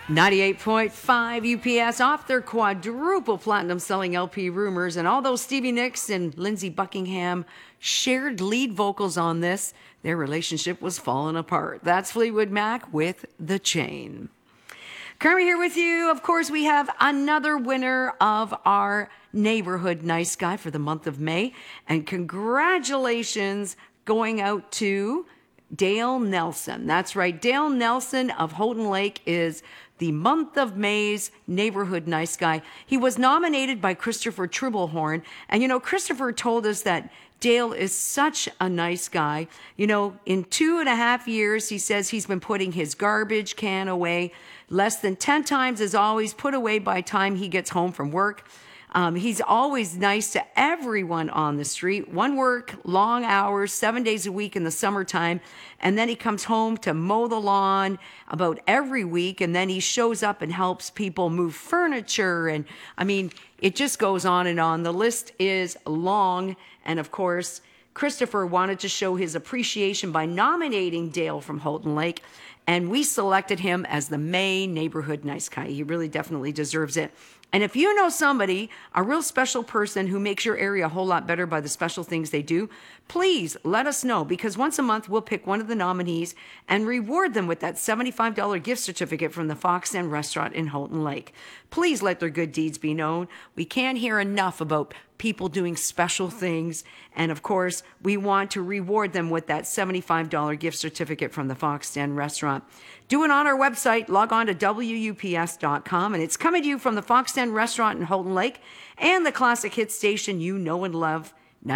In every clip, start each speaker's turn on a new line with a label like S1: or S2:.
S1: 98.5 UPS off their quadruple platinum selling LP Rumors, and although Stevie Nicks and Lindsey Buckingham shared lead vocals on this, their relationship was falling apart. That's Fleetwood Mac with The Chain. Carmi here with you. Of course, we have another winner of our Neighborhood Nice Guy for the month of May, and congratulations going out to Dale Nelson. That's right. Dale Nelson of Houghton Lake is the month of May's Neighborhood Nice Guy. He was nominated by Christopher Tribblehorn. And, you know, Christopher told us that Dale is such a nice guy. You know, in 2.5 years, he says he's been putting his garbage can away less than 10 times is always put away by time he gets home from work. He's always nice to everyone on the street. One work, long hours, 7 days a week in the summertime. And then he comes home to mow the lawn about every week. And then he shows up and helps people move furniture. And I mean, it just goes on and on. The list is long. And of course, Christopher wanted to show his appreciation by nominating Dale from Houghton Lake. And we selected him as the May Neighborhood Nice Guy. He really definitely deserves it. And if you know somebody, a real special person who makes your area a whole lot better by the special things they do, please let us know, because once a month we'll pick one of the nominees and reward them with that $75 gift certificate from the Fox Den Restaurant in Houghton Lake. Please let their good deeds be known. We can't hear enough about people doing special things. And of course, we want to reward them with that $75 gift certificate from the Fox Den Restaurant. Do it on our website. Log on to WUPS.com. And it's coming to you from the Fox Den Restaurant in Houghton Lake and the classic hit station you know and love,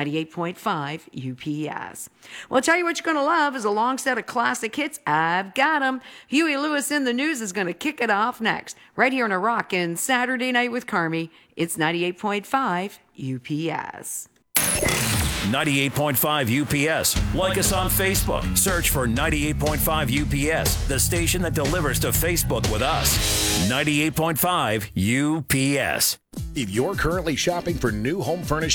S1: 98.5 UPS. Well, I'll tell you what you're going to love is a long set of classic hits. I've got them. Huey Lewis in the News is going to kick it off next. Right here on a rockin' Saturday Night with Carmi. It's 98.5 UPS.
S2: 98.5 UPS. Like us on Facebook. Search for 98.5 UPS, the station that delivers to Facebook with us. 98.5 UPS.
S3: If you're currently shopping for new home furnishings,